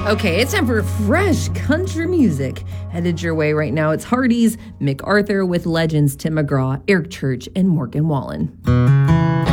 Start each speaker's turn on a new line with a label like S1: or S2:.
S1: Okay, it's time for fresh country music. Headed your way right now, it's Hardy's MacArthur with legends Tim McGraw, Eric Church, and Morgan Wallen.